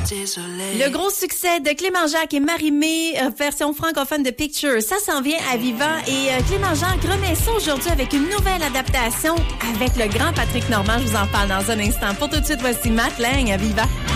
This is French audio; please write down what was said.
Le gros succès de Clément Jacques et Marie-Mé, version francophone de Picture, ça s'en vient à Viva. Et Clément Jacques remet ça aujourd'hui avec une nouvelle adaptation avec le grand Patrick Normand. Je vous en parle dans un instant. Pour tout de suite, voici Matt Lang à Viva.